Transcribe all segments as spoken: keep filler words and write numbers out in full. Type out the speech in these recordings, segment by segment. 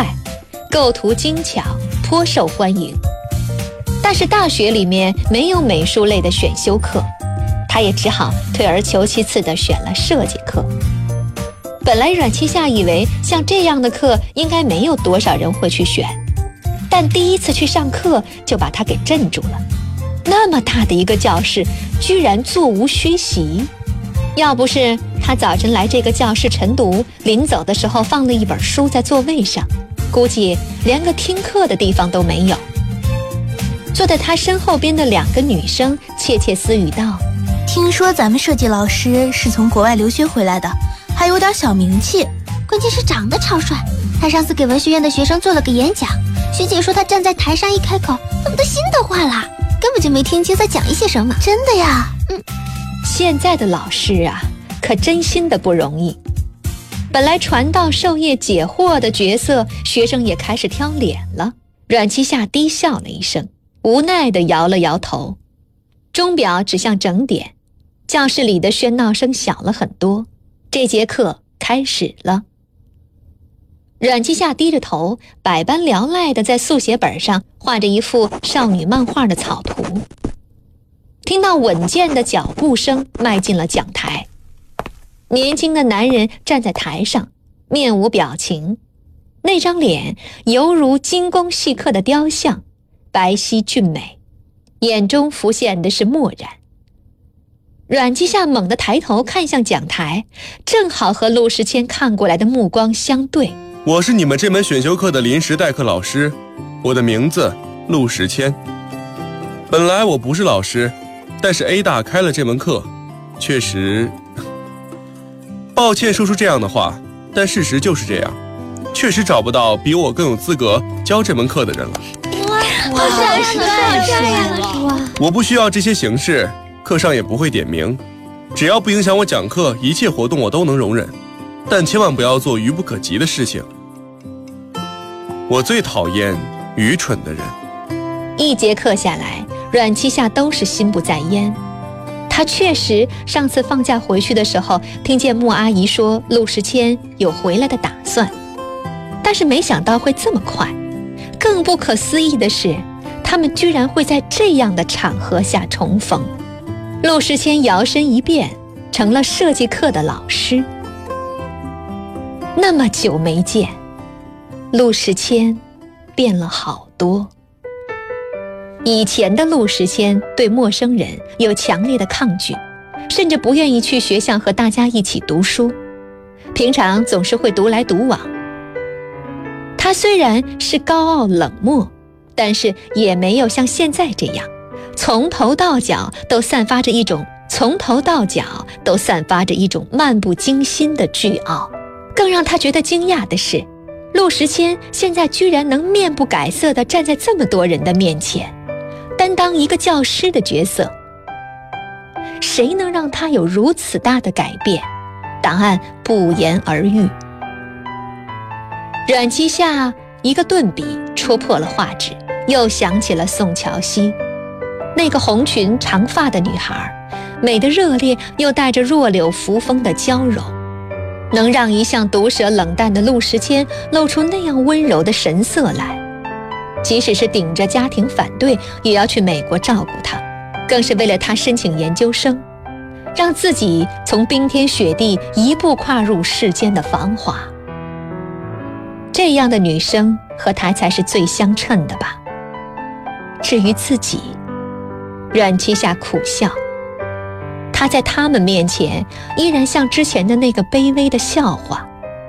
派，构图精巧，颇受欢迎。但是大学里面没有美术类的选修课，他也只好退而求其次地选了设计课。本来阮七夏以为像这样的课应该没有多少人会去选，但第一次去上课就把他给镇住了。那么大的一个教室，居然座无虚席。要不是他早晨来这个教室晨读，临走的时候放了一本书在座位上，估计连个听课的地方都没有。坐在他身后边的两个女生窃窃私语道： 听说咱们设计老师是从国外留学回来的，还有点小名气， 关键是长得超帅。他上次给文学院的学生做了个演讲，学姐说他站在台上一开口，恨不得心都化了，根本就没听清在讲一些什么。真的呀。嗯， 现在的老师啊，可真心的不容易。本来传道授业解惑的角色，学生也开始挑脸了。阮七夏低笑了一声，无奈地摇了摇头。钟表指向整点，教室里的喧闹声小了很多。这节课开始了。阮七夏低着头，百般聊赖地在速写本上画着一幅少女漫画的草图。听到稳健的脚步声迈进了讲台，年轻的男人站在台上，面无表情，那张脸犹如精工细刻的雕像，白皙俊美，眼中浮现的是漠然。阮七夏猛地抬头看向讲台，正好和陆时谦看过来的目光相对。 我是你们这门选修课的临时代课老师，我的名字陆时谦。本来我不是老师，但是 A 大开了这门课，确实……抱歉说出这样的话，但事实就是这样，确实找不到比我更有资格教这门课的人了。 哇，好帅帅！ 我不需要这些形式，课上也不会点名，只要不影响我讲课，一切活动我都能容忍，但千万不要做愚不可及的事情。我最讨厌愚蠢的人。 一节课下来，阮七夏都是心不在焉。他确实上次放假回去的时候，听见穆阿姨说陆时谦有回来的打算，但是没想到会这么快。更不可思议的是，他们居然会在这样的场合下重逢。陆时谦摇身一变，成了设计课的老师。那么久没见，陆时谦变了好多。以前的陆时谦对陌生人有强烈的抗拒，甚至不愿意去学校和大家一起读书，平常总是会独来独往。他虽然是高傲冷漠，但是也没有像现在这样，从头到脚都散发着一种从头到脚都散发着一种漫不经心的倨傲。更让他觉得惊讶的是，陆时谦现在居然能面不改色地站在这么多人的面前，担当一个教师的角色。谁能让他有如此大的改变？答案不言而喻。阮七夏一个顿笔戳破了画纸，又想起了宋乔熙，那个红裙长发的女孩，美得热烈又带着弱柳扶风的娇柔，能让一向毒舌冷淡的陆时谦露出那样温柔的神色来。即使是顶着家庭反对，也要去美国照顾他，更是为了他申请研究生，让自己从冰天雪地一步跨入世间的繁华。这样的女生和他才是最相称的吧。至于自己，阮七夏苦笑，他在他们面前依然像之前的那个卑微的笑话。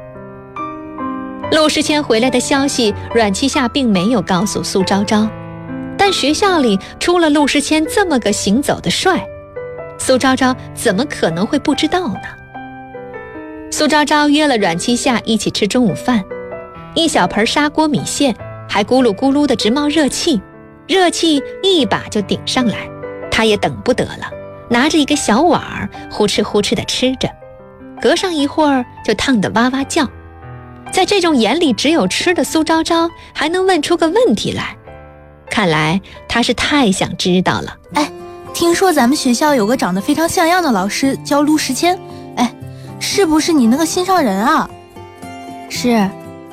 陆时谦回来的消息，阮七夏并没有告诉苏昭昭，但学校里出了陆时谦这么个行走的帅，苏昭昭怎么可能会不知道呢？苏昭昭约了阮七夏一起吃中午饭，一小盆砂锅米线，还咕噜咕噜的直冒热气，热气一把就顶上来，他也等不得了，拿着一个小碗儿呼哧呼哧地吃着，隔上一会儿就烫得哇哇叫。在这种眼里只有吃的苏昭昭还能问出个问题来，看来他是太想知道了。 哎，听说咱们学校有个长得非常像样的老师叫陆时谦，哎，是不是你那个心上人啊？ 是。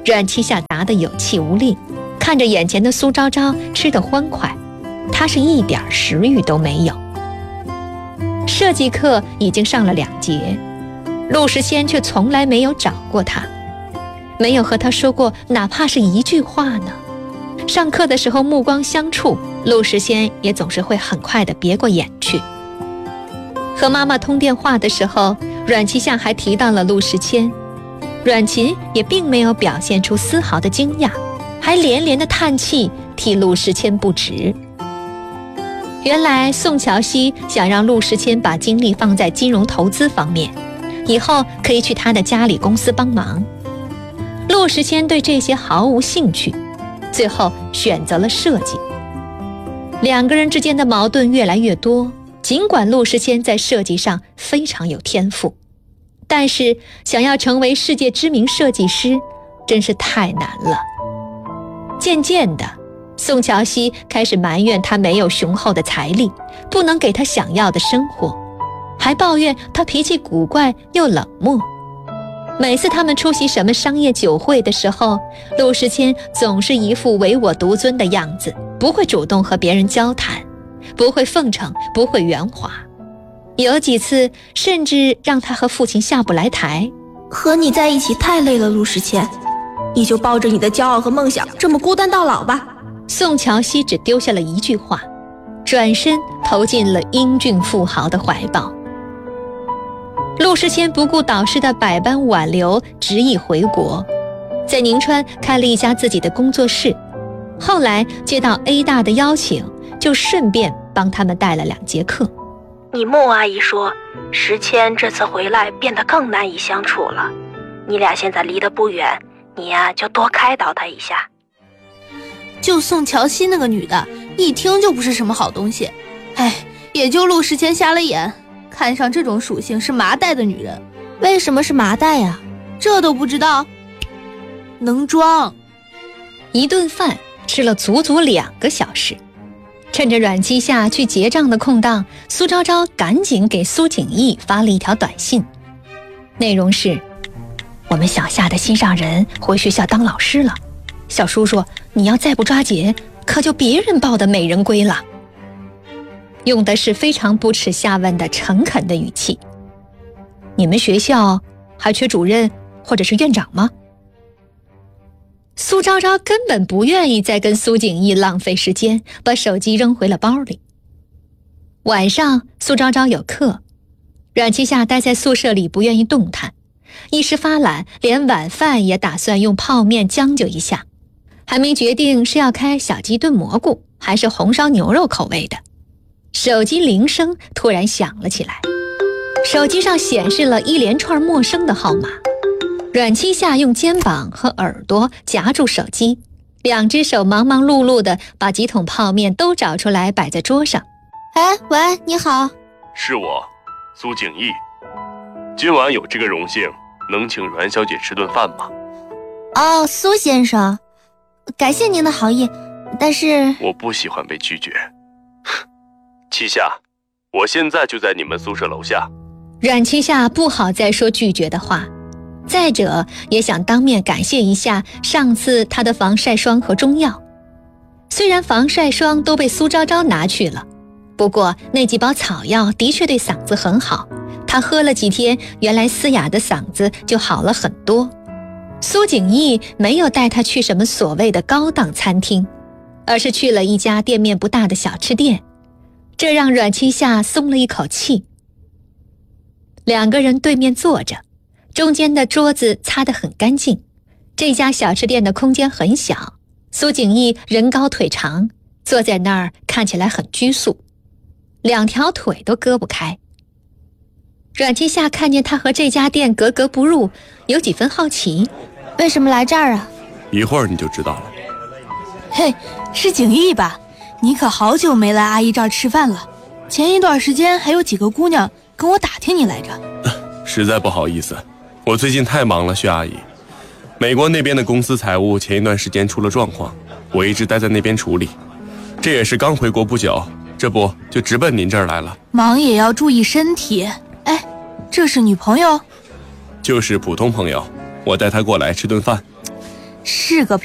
阮七夏答得有气无力，看着眼前的苏昭昭吃得欢快，她是一点食欲都没有。设计课已经上了两节，陆时仙却从来没有找过她，没有和她说过哪怕是一句话呢。上课的时候目光相触，陆时仙也总是会很快地别过眼去。和妈妈通电话的时候，阮七夏还提到了陆时谦，阮琴也并没有表现出丝毫的惊讶，还连连的叹气，替陆时谦不值。原来宋乔熙想让陆时谦把精力放在金融投资方面，以后可以去他的家里公司帮忙。陆时谦对这些毫无兴趣，最后选择了设计。两个人之间的矛盾越来越多，尽管陆时谦在设计上非常有天赋，但是想要成为世界知名设计师真是太难了。渐渐的，宋乔熙开始埋怨他没有雄厚的财力，不能给他想要的生活，还抱怨他脾气古怪又冷漠。每次他们出席什么商业酒会的时候，陆时谦总是一副唯我独尊的样子，不会主动和别人交谈，不会奉承，不会圆滑，有几次甚至让他和父亲下不来台。 和你在一起太累了，陆时谦，你就抱着你的骄傲和梦想这么孤单到老吧。 宋乔熙只丢下了一句话，转身投进了英俊富豪的怀抱。陆时谦不顾导师的百般挽留，执意回国，在宁川开了一家自己的工作室。后来接到 A 大的邀请，就顺便帮他们带了两节课。 你穆阿姨说，时谦这次回来变得更难以相处了，你俩现在离得不远，你呀就多开导他一下。 就宋乔熙那个女的，一听就不是什么好东西。哎，也就陆时谦瞎了眼，看上这种属性是麻袋的女人。 为什么是麻袋呀？ 这都不知道？能装。 一顿饭吃了足足两个小时，趁着阮七夏去结账的空档，苏昭昭赶紧给苏景逸发了一条短信，内容是：我们小夏的心上人回学校当老师了，小叔叔你要再不抓紧，可就别人抱的美人归了。用的是非常不耻下问的诚恳的语气。你们学校还缺主任或者是院长吗？苏昭昭根本不愿意再跟苏景逸浪费时间，把手机扔回了包里。晚上苏昭昭有课，阮七夏待在宿舍里不愿意动弹，一时发懒，连晚饭也打算用泡面将就一下，还没决定是要开小鸡炖蘑菇还是红烧牛肉口味的。手机铃声突然响了起来，手机上显示了一连串陌生的号码。阮七夏用肩膀和耳朵夹住手机，两只手忙忙碌碌地把几桶泡面都找出来摆在桌上。 哎，喂，你好。 是我，苏景逸。今晚有这个荣幸，能请阮小姐吃顿饭吗？ 哦，苏先生，感谢您的好意，但是我不喜欢被拒绝。七夏，我现在就在你们宿舍楼下。 阮七夏不好再说拒绝的话，再者也想当面感谢一下上次他的防晒霜和中药。虽然防晒霜都被苏昭昭拿去了，不过那几包草药的确对嗓子很好，他喝了几天，原来嘶哑的嗓子就好了很多。苏景逸没有带他去什么所谓的高档餐厅，而是去了一家店面不大的小吃店，这让阮七夏松了一口气。两个人对面坐着，中间的桌子擦得很干净。这家小吃店的空间很小，苏景逸人高腿长，坐在那儿看起来很拘束，两条腿都割不开。阮七夏看见他和这家店格格不入，有几分好奇。 为什么来这儿啊？ 一会儿你就知道了。 嘿，是景逸吧？你可好久没来阿姨这儿吃饭了。前一段时间还有几个姑娘跟我打听你来着。 实在不好意思，我最近太忙了，薛阿姨。美国那边的公司财务前一段时间出了状况，我一直待在那边处理。这也是刚回国不久，这不就直奔您这儿来了。 忙也要注意身体。哎，这是女朋友？ 就是普通朋友，我带她过来吃顿饭。 是个